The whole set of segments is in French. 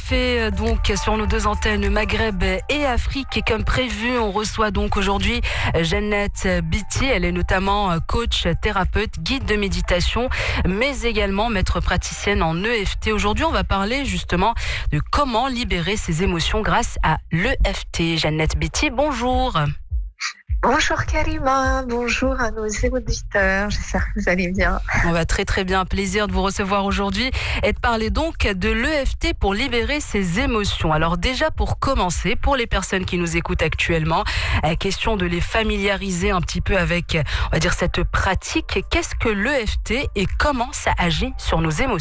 fait donc sur nos deux antennes Maghreb et Afrique. Et comme prévu, on reçoit donc aujourd'hui Jeannette Biti. Elle est notamment coach, thérapeute, guide de méditation, mais également maître praticienne en EFT. Aujourd'hui, on va parler justement de comment libérer ses émotions grâce à l'EFT. Jeannette Biti, bonjour. Bonjour Karima, bonjour à nos auditeurs, j'espère que vous allez bien. On va très très bien, plaisir de vous recevoir aujourd'hui et de parler donc de l'EFT pour libérer ses émotions. Alors déjà pour commencer, pour les personnes qui nous écoutent actuellement, question de les familiariser un petit peu avec, on va dire, cette pratique. Qu'est-ce que l'EFT et comment ça agit sur nos émotions ?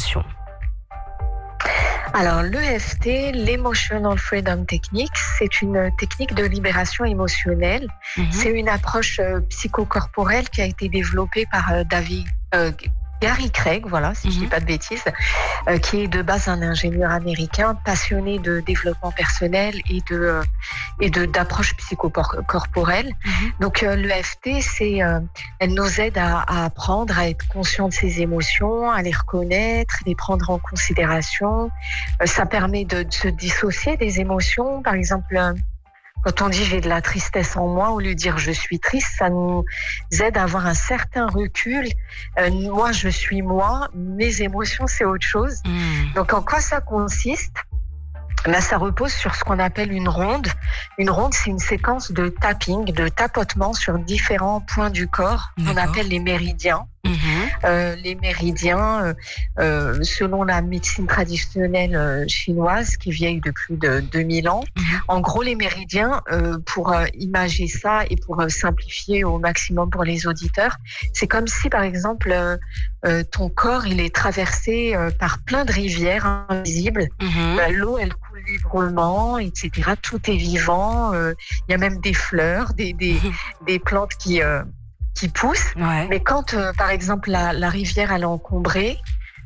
Alors l'EFT, l'Emotional Freedom Technique, c'est une technique de libération émotionnelle. C'est une approche psychocorporelle qui a été développée par Gary Craig, voilà, si je dis pas de bêtises, qui est de base un ingénieur américain passionné de développement personnel et d'approche psychocorporelle. Donc l'EFT, elle nous aide à apprendre à être conscient de ses émotions, à les reconnaître, les prendre en considération. Ça permet de se dissocier des émotions, par exemple. Quand on dit j'ai de la tristesse en moi, au lieu de dire je suis triste, ça nous aide à avoir un certain recul. Moi, je suis moi, mes émotions, c'est autre chose. Donc, en quoi ça consiste ? Ça repose sur ce qu'on appelle une ronde. Une ronde, c'est une séquence de tapping, de tapotement sur différents points du corps qu'on appelle les méridiens. Les méridiens, selon la médecine traditionnelle chinoise qui est vieille de plus de 2000 ans, en gros les méridiens, pour imager ça et pour simplifier au maximum pour les auditeurs, c'est comme si par exemple ton corps il est traversé par plein de rivières invisibles. L'eau elle coule librement, etc. Tout est vivant. Il y a même des fleurs, des plantes qui poussent. Mais quand, par exemple, la rivière elle est encombrée,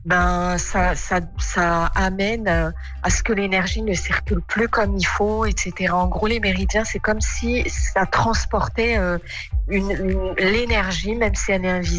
ça amène à ce que l'énergie ne circule plus comme il faut, etc. En gros, les méridiens, c'est comme si ça transportait l'énergie, même si elle est invisible.